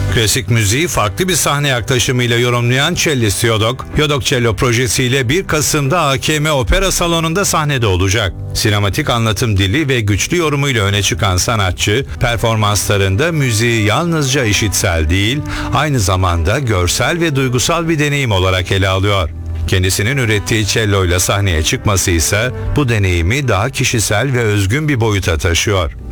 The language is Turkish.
Klasik müziği farklı bir sahne yaklaşımıyla yorumlayan cellist Yodok, Yodok Cello projesiyle 1 Kasım'da AKM Opera Salonu'nda sahnede olacak. Sinematik anlatım dili ve güçlü yorumuyla öne çıkan sanatçı, performanslarında müziği yalnızca işitsel değil, aynı zamanda görsel ve duygusal bir deneyim olarak ele alıyor. Kendisinin ürettiği cello'yla sahneye çıkması ise bu deneyimi daha kişisel ve özgün bir boyuta taşıyor.